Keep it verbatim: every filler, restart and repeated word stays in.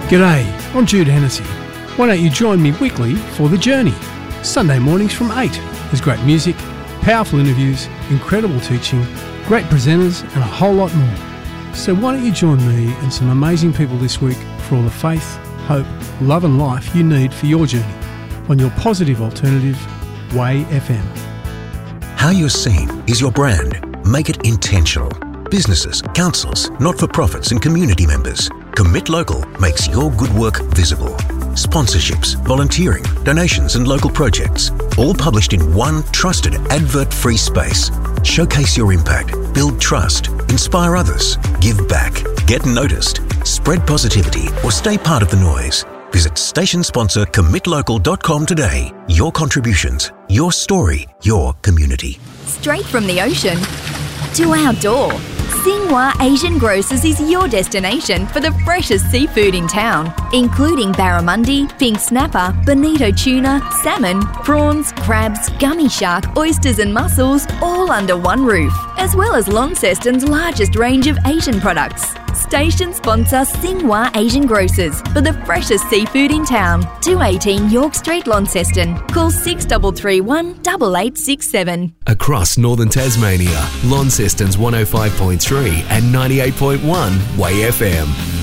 G'day, I'm Jude Hennessy. Why don't you join me weekly for The Journey? Sunday mornings from eight. There's great music, powerful interviews, incredible teaching, great presenters and a whole lot more. So why don't you join me and some amazing people this week for all the faith, hope, love and life you need for your journey on your positive alternative, Way F M. How you're seen is your brand. Make it intentional. Businesses, councils, not-for-profits and community members. Commit Local makes your good work visible. Sponsorships, volunteering, donations and local projects, all published in one trusted advert-free space. Showcase your impact, build trust, inspire others, give back, get noticed, spread positivity or stay part of the noise. Visit station sponsor commit local dot com today. Your contributions, your story, your community. Straight from the ocean to outdoor, Xinhua Asian Grocers is your destination for the freshest seafood in town, including barramundi, pink snapper, bonito tuna, salmon, prawns, crabs, gummy shark, oysters and mussels, all under one roof, as well as Launceston's largest range of Asian products. Station sponsor Xinhua Asian Grocers for the freshest seafood in town. two eighteen York Street, Launceston. Call six three three one, eight eight six seven. Across northern Tasmania, Launceston's one oh five point three and ninety-eight point one Way F M.